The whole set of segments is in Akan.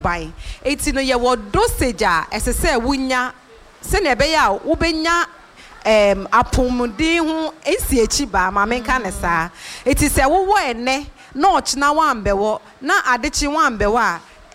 by. It's in your dosage, as I say, wunya, Senebeya, Ubenya. Apomudi hu esi ba ma menka ne saa it is a wo ene notch na wambewo na adechi wambewo a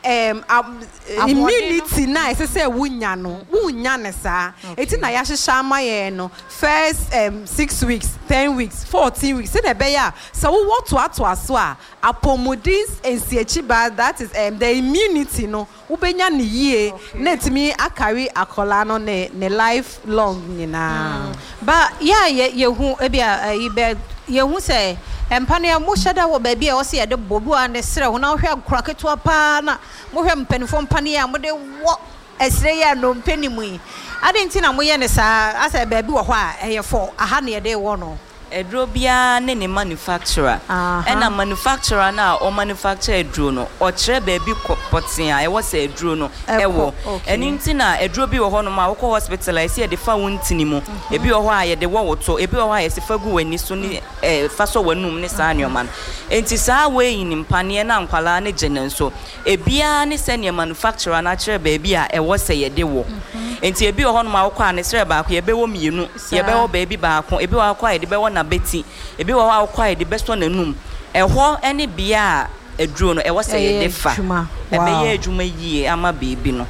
immunity na ese wunya no wunya ne saa eti na ya hyehyɛ amaye no first 6 weeks 10 weeks 14 weeks se na be ya so wo to aso a apomudi esi ba that is the immunity no ubenya ne yie na etimi akari akola no ne life long nyina ba ya yehu ebia ibe yehu say empania mo hyeda wo ba bia wo se ye de bobu a ne sere ho na wo hwe akura keto pa na mo hwe mpanifo mpania mo de wo esere ya no mpanimu yi ade nti na mo ye ne saa asa ba bi wo ho a eyefo aha ne ye de wo no edro bia ne ne manufacturer na manufacturer na o manufacture edro no o kire ba bi potin a e wo se edro no ewo eni nti na edro bi wo ho no ma wo ko hospitalize ye de fa wontini mu ebi wo ho a ye de wo woto ebi wo ho a ye se fa gu wani so ni fa so wanum ne saa nyoma no enti saa we yin mpane na nkwala ne genen so ebia ne se ne manufacturer na kire ba bi a e wo se ye de wo enti ebi wo ho no ma wo ko a ne sere ba ko ye be wo mienu ye be wo ba bi ba ko ebi wo ko a ye de be wo na beti ebi wo wa kwa de besto nanum eho ene bia eduro no ewo se ye defa ebe ye adwuma yie ama beebi no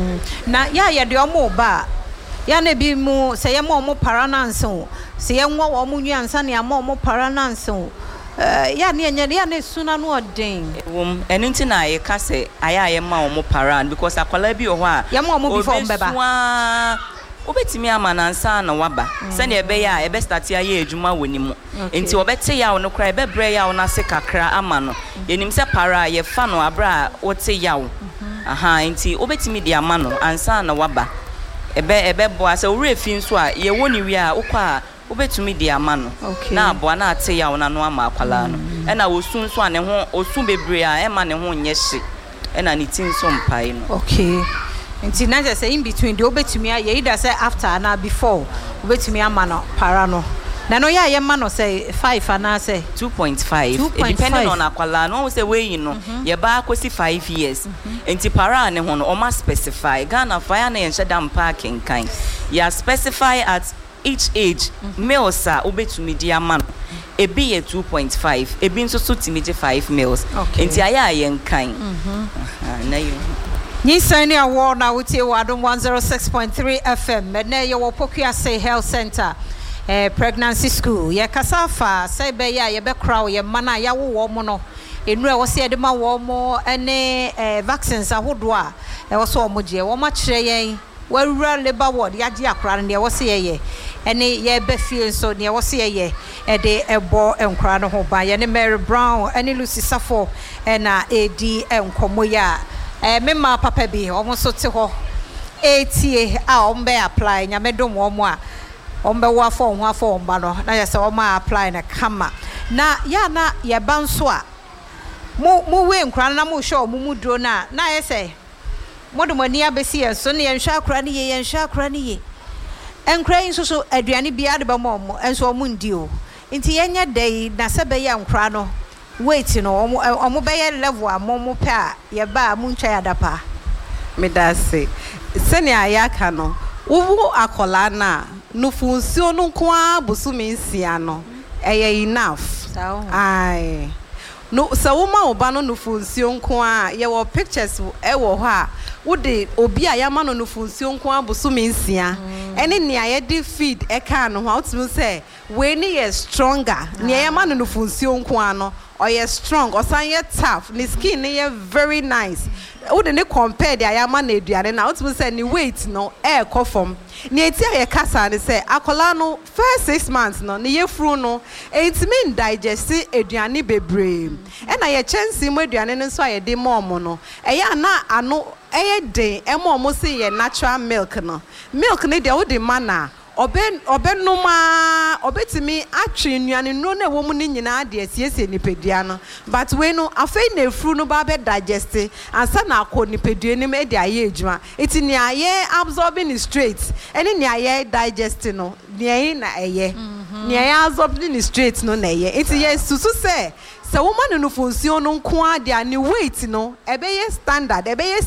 na ya de omo ba ya na bi mu se ye mo para nanso se ye nwo wo mu nyansa ne ama mo para nanso ya ne enye ya na suna no odin ene nti na ye ka se aya ye ma wo para because akwala bi wo ho a ye mo before mbeba obetimi ama na nsa na waba se na ebe ya ebe start ya ye adwuma woni mu enti obete ya wo no kra ebe bre ya wo na se kakra ama no yenim se para ye fa no abra wote ya wo aha enti obetimi di ama no ansa na waba ebe bo ase ore fi nso a ye woni wi a ukwa obetumi di ama no na abo na ate ya wo na no ama akwala no e na wosu nso a ne ho osu bebre a e ma ne ho nye hye e na ne tin so mpai no okay nti na just say in between the obetumi aye either say after na before obetumi ama no para no na no ya ye ma no say 5 and say 2.5 depending on akwala no say we no ye ba akosi 5 years nti para ne ho no o ma specify Ghana fire na ye shedam parking kan ya specify at each age males are obetumi di ama no ebi ye 2.5 ebi nso so timije 5 males nti aya ye nkan na you Nisani awo na wutie wadum 106.3 FM na ye wo Pokua Say Health Center pregnancy school ye kasafa say be ya ye be kraw ye mana ya wo mo no enu e wo se de ma wo mo ene vaccines ahodo a e wo so mo je wo ma kire yen wawura labor ward ya je akra ne wo se ye ene ye be feel so ne wo se ye e de ebo enkra no ho ba ye ne Mary Brown ene Lucy Safo na edi enkomo ya mema papa bi omo te ho etie a ombe apply nyamedom omo a ombe wa fo ho afo omba no na ye se omo apply na kama na ya na ye banso a mo we nkra na mo show mo duro na ye se modomani abesi ye so ne ye nhwa akra ne ye nhwa akra ne ye enkra yin so aduane bia de ba mo enso omo ndi o nti ye nya dai na se be ya nkra no wait no omo be ye level amomo pe a ye ba mu ntwa ya dapa me da se ne ayaka no wo akola na no funcio no kwa busumi nsia no eye enough ai no so wo ma oba no funcio kwa ye wo pictures e wo ho a wo de obi a ya ma no funcio kwa busumi nsia ene ne aye de feed e ka no ho utimi say we ni ye stronger ne ya ma no funcio kwa no or strong or san ye tough ni skin ni very nice wo de ne compare the ayama na eduane na what say ni weight no e ko form ni eti ye kasa ni say akola no first 6 months no ni ye fru no it mean digest eduane bebre e na ye chance mo eduane no so aye de mom no e ya na ano e ye den e mom say ye natural milk ni de wo de mana obenuma obetimi atwe nnuane no na wo mu ni nyina de asiesie nipadua no but we no afei na efru no ba be digest ansa na akọ nipadua ni me de aye adwuma eti ni aye absorbing straight eni ni aye digest no ni aye na eye ni aye absorbing straight no na eye eti ye susu se sɛ woman no nufunsuo no nko a dia ne weight no ɛbɛyɛ standard ɛbɛyɛ